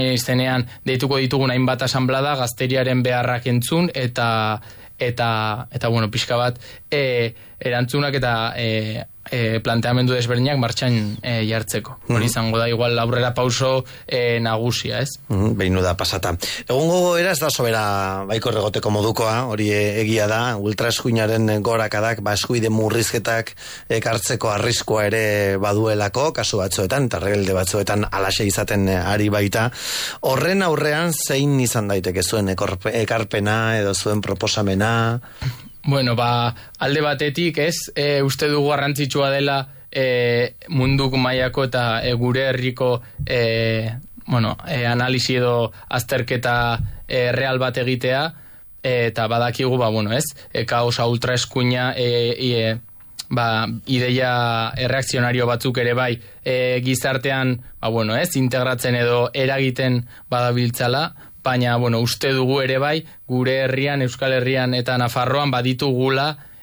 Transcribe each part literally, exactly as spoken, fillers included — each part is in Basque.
izenean deituko ditugun hainbat asanblada gazteriaren beharrak entzun eta eta eta bueno, pixka bat e, erantzunak eta e, e, planteamendu desberdinak martxan e, jartzeko. Mm-hmm. Hori izango da igual aurrera pauso e, nagusia, ez? Mm-hmm. Behin da pasata. Egungo era ez da sobera baiko regoteko modukoa, hori egia da, ultraeskuinaren gorakadak, ba eskuide murrizketak ekartzeko arriskoa ere baduelako, kasu batzuetan, eta rebelde batzuetan alaxe izaten ari baita. Horren aurrean zein izan daiteke zuen ekorpe, ekarpena edo zuen proposamena? Bueno, ba, alde batetik, ez, e, uste dugu garrantzitsua dela e, munduk mailako eta e, gure herriko e, bueno, e, analisi edo azterketa e, real bat egitea, e, eta badakigu, ba, bueno, ez, e, kaosa ultraeskuina, e, e, ba, ideia erreakzionario batzuk ere bai e, gizartean, ba, bueno, ez, integratzen edo eragiten badabiltzala, baina, bueno, uste dugu ere bai, gure herrian, Euskal Herrian eta Nafarroan baditugula,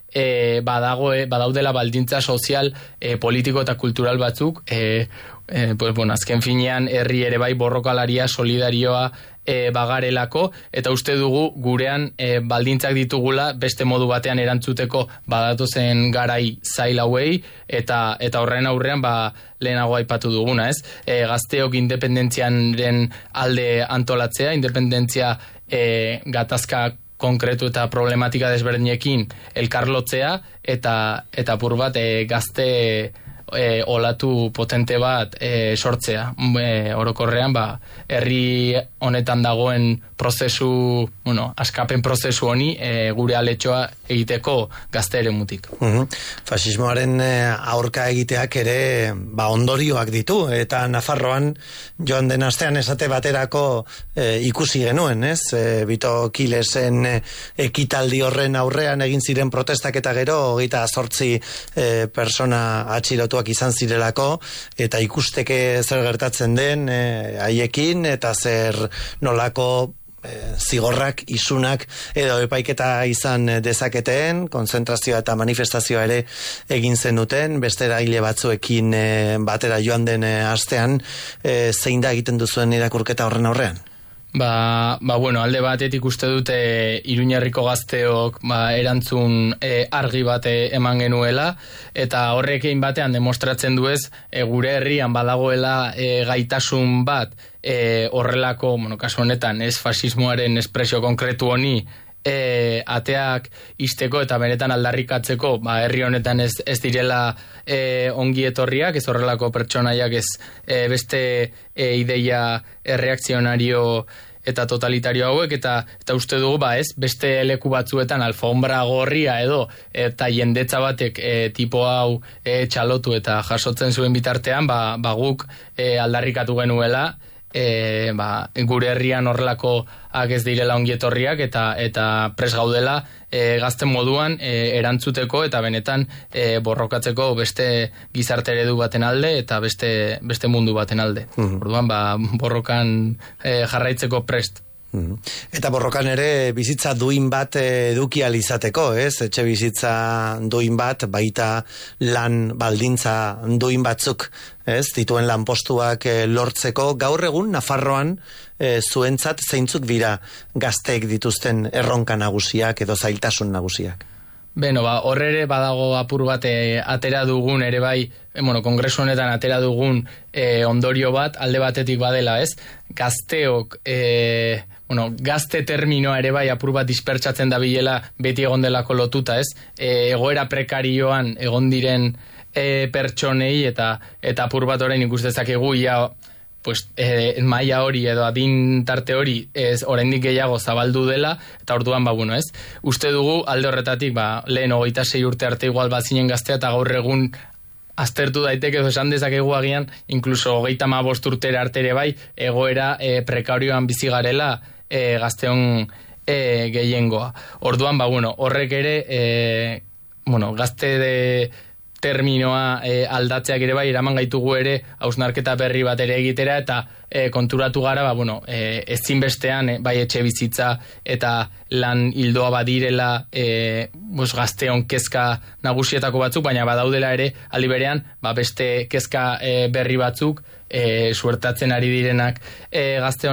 e, badago, e, badaudela baldintza sozial, e, politiko eta kultural batzuk, e, e, pues, bueno, azken finean herri ere bai borrokalaria, solidarioa, e, bagarelako, eta uste dugu gurean e, baldintzak ditugula beste modu batean erantzuteko badatozen garai zail hauei, eta, eta horren aurrean ba, lehenago aipatu duguna, ez? E, gazteok independentziaren alde antolatzea, independentzia e, gatazka konkretu eta problematika desberdinekin elkarlotzea, eta, eta pur bat e, gazte e, olatu potente bat e, sortzea. E, orokorrean, ba, herri honetan dagoen prozesu, bueno, askapen prozesu honi e, gure aletxoa egiteko gazte ere mutik. Uh-huh. Fasismoaren aurka egiteak ere ba, ondorioak ditu, eta Nafarroan joan den astean esate baterako e, ikusi genuen, ez? E, Bito Kilesen e, ekitaldi horren aurrean egin ziren protestak eta gero hogeita zortzi e, persona atxilotuak izan zirelako, eta ikusteke zer gertatzen den e, haiekin, eta zer nolako zigorrak, isunak edo epaiketa izan dezaketeen, konzentrazioa eta manifestazioa ere egin zenuten, beste eraile batzuekin e, batera joan den e, astean, e, zein da egiten duzuen irakurketa horren aurrean? Ba, ba bueno, alde batetik uste dute Iruñerriko gazteok ba, erantzun e, argi bate eman genuela, eta horrekin batean demostratzen duez e, gure herrian badagoela e, gaitasun bat e, horrelako, bueno, kasu honetan, ez fasismoaren espresio konkretu honi E, ateak isteko eta benetan aldarrikatzeko, ba, herri honetan ez, ez direla e, ongi etorriak, ez horrelako pertsonaiak, ez e, beste e, ideia erreakzionario eta totalitario hauek, eta, eta uste dugu, ba, ez, beste leku batzuetan alfombra gorria edo, eta jendetza batek e, tipo hau e, txalotu eta jasotzen zuen bitartean, ba, ba guk e, aldarrikatu genuela, E, ba, gure herrian horrelako ez direla ongietorriak eta eta pres gaudela e, gazten moduan e, erantzuteko eta benetan e, borrokatzeko beste gizarte eredu baten alde eta beste, beste mundu baten alde. Mm-hmm. Orduan, ba, borrokan e, jarraitzeko prest. Eta borrokan ere bizitza duin bat eduki ahal izateko, ez? Etxe bizitza duin bat, baita lan baldintza duin batzuk, ez? Dituen lanpostuak lortzeko. Gaur egun Nafarroan e, zuentzat zeintzuk dira gazteek dituzten erronka nagusiak edo zailtasun nagusiak? Beno, ba, horre ere badago apur bat e, atera dugun ere bai, e, bueno, kongresu honetan atera dugun e, ondorio bat, alde batetik badela, ez? Gazteok, e, bueno, gazte terminoa ere bai apur bat dispertsatzen da bilela beti egon delako lotuta, ez? E, egoera prekarioan egon diren e, pertsonei eta eta apur bat orain ikustezakegu ia pues, eh, maila hori edo adin tarte hori ez oraindik gehiago zabaldu dela, eta orduan, ba, bueno, ez? Uste dugu alde horretatik, ba, lehen hogeita sei urte arte igual bazinen gaztea, eta gaur egun aztertu daiteke edo esan dezakegu agian, inkluso hogeita hamabost urtera arte ere bai, egoera e, prekarioan bizi garela e, gazteon e, gehiengoa. Orduan, ba, bueno, horrek ere, e, bueno, gazte de terminoa e, aldatzeak ere bai, eraman gaitugu ere hausnarketa berri bat ere egitera, eta e, konturatu gara, ba, bueno, e, ezinbestean e, bai etxe bizitza eta lan hildoa badirela e, bos, gazteon kezka nagusietako batzuk, baina badaudela ere aldi berean, ba, beste kezka e, berri batzuk e, suertatzen ari direnak e, gazteon